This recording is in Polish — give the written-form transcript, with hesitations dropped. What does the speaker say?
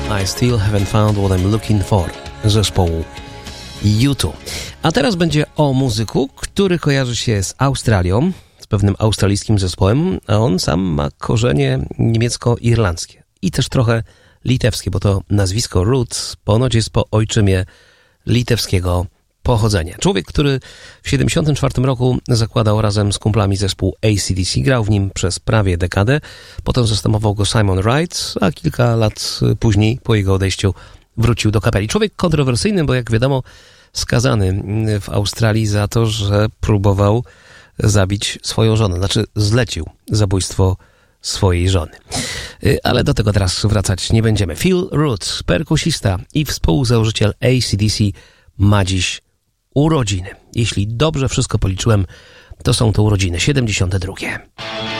I Still Haven't Found What I'm Looking For zespołu U2. A teraz będzie o muzyku, który kojarzy się z Australią, z pewnym australijskim zespołem, a on sam ma korzenie niemiecko-irlandzkie i też trochę litewskie, bo to nazwisko Roots ponoć jest po ojczymie litewskiego pochodzenia. Człowiek, który w 1974 roku zakładał razem z kumplami zespół AC/DC, grał w nim przez prawie dekadę, potem zastępował go Simon Wright, a kilka lat później, po jego odejściu, wrócił do kapeli. Człowiek kontrowersyjny, bo jak wiadomo, skazany w Australii za to, że próbował zabić swoją żonę, znaczy zlecił zabójstwo swojej żony. Ale do tego teraz wracać nie będziemy. Phil Roots, perkusista i współzałożyciel AC/DC, ma dziś urodziny. Jeśli dobrze wszystko policzyłem, to są to urodziny 72.